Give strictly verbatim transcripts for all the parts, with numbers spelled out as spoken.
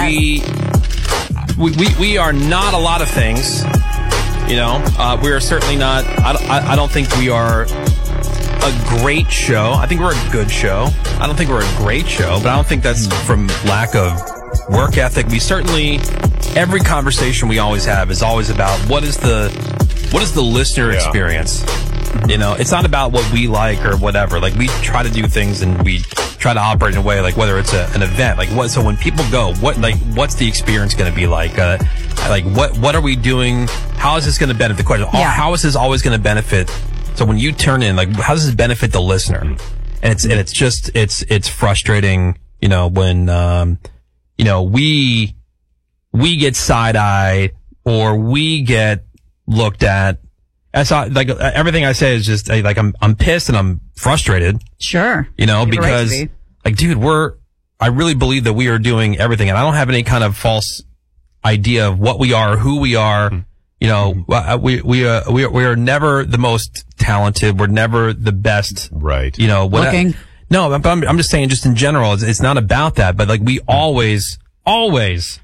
we, we we we are not a lot of things. You know, uh, we are certainly not. I, I, I don't think we are a great show. I think we're a good show. I don't think we're a great show, but I don't think that's from lack of work ethic. We certainly, every conversation we always have is always about what is the what is the listener yeah. experience. You know, it's not about what we like or whatever. Like, we try to do things and we try to operate in a way, like, whether it's a, an event, like what, so when people go, what, like, what's the experience going to be like? Uh, like, what, what are we doing? How is this going to benefit the question? Yeah. How is this always going to benefit? So when you turn in, like, how does this benefit the listener? And it's, and it's just, it's, it's frustrating, you know, when, um, you know, we, we get side-eyed or we get looked at. I saw, like, everything I say is just, like, I'm, I'm pissed and I'm frustrated. Sure. You know, because, right be. like, dude, we're, I really believe that we are doing everything, and I don't have any kind of false idea of what we are, who we are. Mm-hmm. You know, we, we, uh, we, we are never the most talented. We're never the best. Right. You know, what, looking. No, I'm, I'm just saying, just in general, it's, it's not about that, but, like, we always, always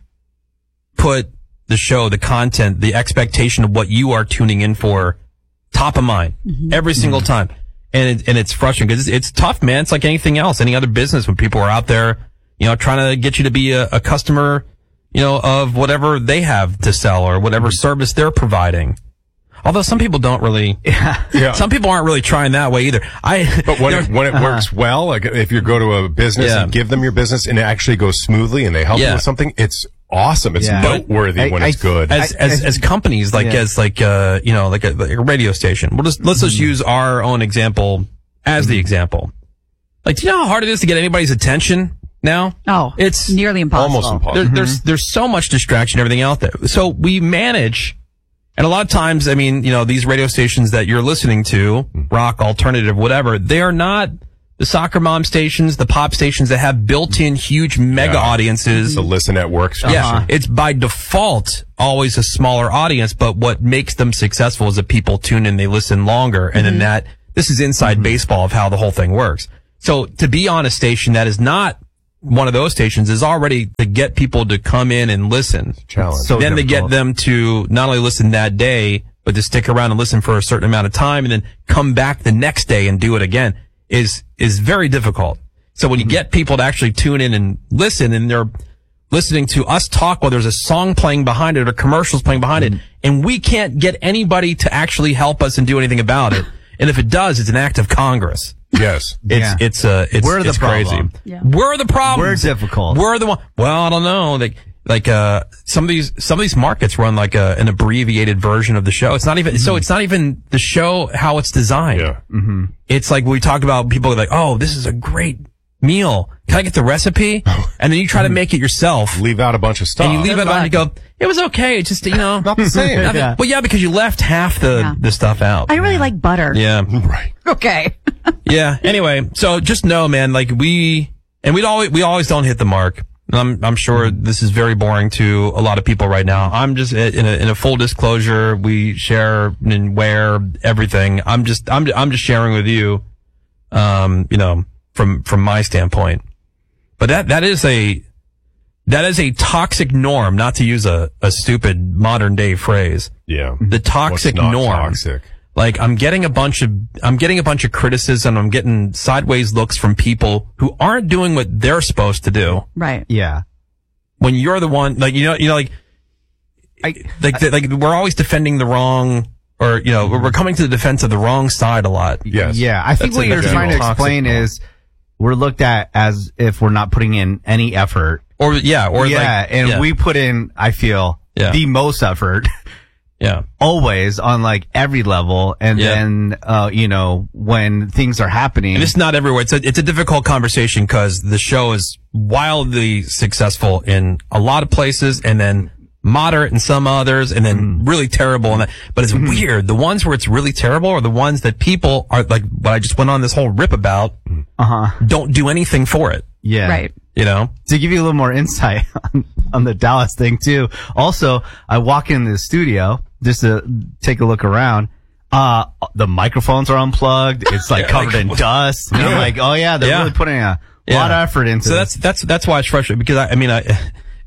put the show, the content, the expectation of what you are tuning in for top of mind mm-hmm. every single time. And it, and it's frustrating because it's, it's tough, man. It's like anything else, any other business, when people are out there, you know, trying to get you to be a, a customer, you know, of whatever they have to sell or whatever mm-hmm. service they're providing. Although some people don't really, yeah. yeah. some people aren't really trying that way either. I, but when it, when it uh-huh. works well, like if you go to a business yeah. and give them your business and it actually goes smoothly and they help yeah. you with something, it's awesome. It's yeah. noteworthy I, when I, it's good. As, I, as, I, as companies, like, yeah. as like, uh, you know, like a, like a radio station. We'll just, let's just mm-hmm. use our own example as mm-hmm. the example. Like, do you know how hard it is to get anybody's attention now? Oh, it's nearly impossible. Almost impossible. There, mm-hmm. There's, there's so much distraction and everything out there. So we manage, and a lot of times, I mean, you know, these radio stations that you're listening to, rock, alternative, whatever, they are not the soccer mom stations, the pop stations that have built-in huge mega yeah. audiences. The Listen at Work station. Yeah, it's by default always a smaller audience, but what makes them successful is that people tune in, they listen longer, and mm-hmm. then that, this is inside mm-hmm. baseball of how the whole thing works. So to be on a station that is not one of those stations is already to get people to come in and listen. Challenge. So then difficult. to get them to not only listen that day, but to stick around and listen for a certain amount of time and then come back the next day and do it again is, is very difficult. So when you mm-hmm. get people to actually tune in and listen, and they're listening to us talk while there's a song playing behind it or commercials playing behind mm-hmm. it, and we can't get anybody to actually help us and do anything about it. And if it does, it's an act of Congress. Yes. It's, yeah. it's, uh, it's, We're the it's problem. crazy. Yeah. We're the problem. We're difficult. We're the one. Well, I don't know. Like, like, uh, some of these, some of these markets run like a, an abbreviated version of the show. It's not even, mm-hmm. so it's not even the show how it's designed. Yeah. Mm-hmm. It's like we talked about people are like, oh, this is a great meal. Can I get the recipe? And then you try to make it yourself. Leave out a bunch of stuff. And you leave it on and you go, it was okay. It's just, you know. Not the same. Nothing. Yeah. Well, yeah, because you left half the, Yeah. the stuff out. I really like butter. Yeah. Right. Okay. Yeah. Anyway, so just know, man, like we, and we always, we always don't hit the mark. I'm, I'm sure this is very boring to a lot of people right now. I'm just in a, in a full disclosure. We share and wear everything. I'm just, I'm, I'm just sharing with you, um, you know, from, from my standpoint. But that, that is a, that is a toxic norm, not to use a, a stupid modern day phrase. Yeah. The toxic What's not norm. Toxic. Like, I'm getting a bunch of, I'm getting a bunch of criticism. I'm getting sideways looks from people who aren't doing what they're supposed to do. Right. Yeah. When you're the one, like, you know, you know, like, I, like, I, like, we're always defending the wrong, or, you know, we're coming to the defense of the wrong side a lot. Yes. Yeah. I think That's what you're trying to explain norm. is we're looked at as if we're not putting in any effort. Or, yeah, or yeah, like, and yeah. we put in, I feel, Yeah. the most effort. Yeah. Always on like every level. And Yeah. then, uh, you know, when things are happening. And it's not everywhere. It's a, it's a difficult conversation because the show is wildly successful in a lot of places and then moderate in some others and then mm. really terrible in that. But it's mm-hmm. weird. The ones where it's really terrible are the ones that people are like, what I just went on this whole rip about, uh-huh. don't do anything for it. Yeah. Right. You know? To give you a little more insight on, on the Dallas thing too. Also, I walk in the studio just to take a look around. Uh, the microphones are unplugged. It's like Yeah, covered like, in dust. And I'm like, oh yeah, they're Yeah. really putting a Yeah. lot of effort into So this. that's, that's, that's why it's frustrating because I, I mean, I,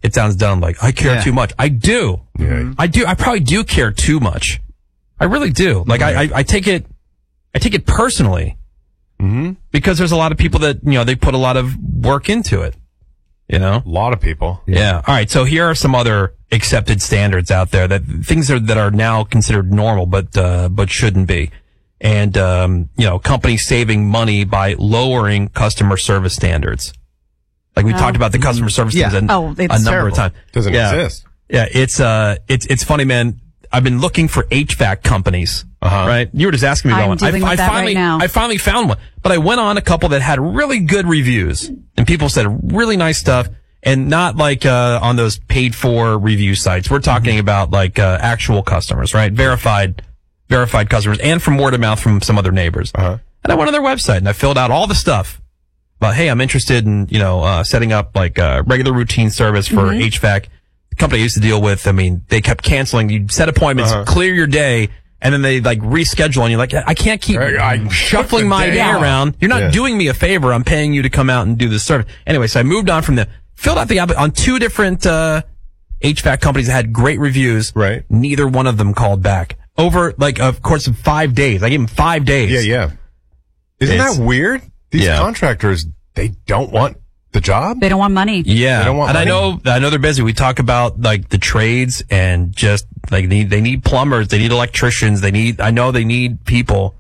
it sounds dumb. Like, I care Yeah. too much. I do. Yeah. I do. I probably do care too much. I really do. Like, I, I, I take it, I take it personally. Mm-hmm. Because there's a lot of people that, you know, they put a lot of work into it. You know? A lot of people. Yeah. All right. So here are some other accepted standards out there that things are, that are now considered normal, but, uh, but shouldn't be. And, um, you know, companies saving money by lowering customer service standards. Like we Oh. talked about the customer service Yeah. standards a, Oh, it's a number terrible. of times. Doesn't yeah. exist. Yeah. It's, uh, it's, it's funny, man. I've been looking for H V A C companies. Uh-huh. Right? You were just asking me about I'm one. dealing I, with I that right finally, now. I finally found one, but I went on a couple that had really good reviews and people said really nice stuff and not like, uh, on those paid for review sites. We're talking about like, uh, actual customers, right? Verified, verified customers and from word of mouth from some other neighbors. Uh-huh. And I went on their website and I filled out all the stuff. But hey, I'm interested in, you know, uh, setting up like a regular routine service for Mm-hmm. H V A C. The company I used to deal with, I mean, they kept canceling. You'd set appointments, Uh-huh. clear your day, and then they like reschedule and you're like, I can't keep Right, I shuffling my took the day day off. around. You're not Yeah. doing me a favor. I'm paying you to come out and do this service. Anyway, so I moved on from them. Filled out the app on two different, uh, H V A C companies that had great reviews. Right. Neither one of them called back. Over, like, of course, of five days. I gave them five days. Yeah, yeah. Isn't It's- that weird? These Yeah. contractors, they don't want the job. They don't want money. Yeah, They don't want and I money. know, I know they're busy. We talk about like the trades and just like they need, they need plumbers, they need electricians, they need. I know they need people,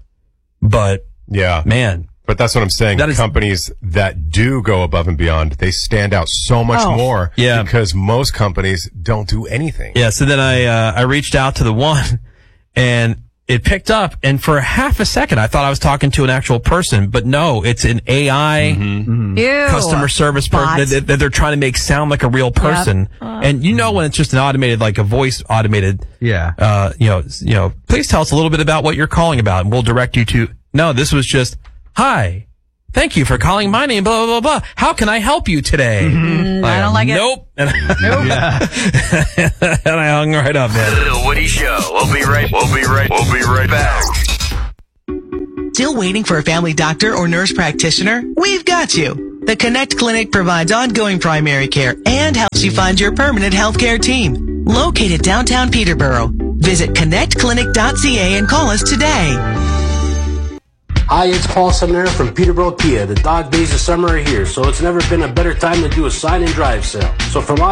but Yeah. man, But that's what I'm saying. That is- Companies that do go above and beyond, they stand out so much Oh. more. Yeah. Because most companies don't do anything. yeah. So then I, uh, I reached out to the one, and it picked up. And for half a second, I thought I was talking to an actual person, but no, it's an A I. Ew. Customer service Bot. person that, that they're trying to make sound like a real person. And you know when it's just an automated, like a voice automated, Yeah. uh, you know, s- you know, please tell us a little bit about what you're calling about and we'll direct you to, no, this was just, hi, thank you for calling my name, blah, blah, blah, blah. How can I help you today? Mm, I don't like it. Nope. And, and I hung right up, man. The Woody Show. We'll be right. We'll be right. We'll be right back. Still waiting for a family doctor or nurse practitioner? We've got you. The Connect Clinic provides ongoing primary care and helps you find your permanent healthcare team. Located downtown Peterborough. Visit connect clinic dot c a and call us today. Hi, it's Paul Seminara from Peterborough Kia. The dog days of summer are here, so it's never been a better time to do a sign and drive sale. So from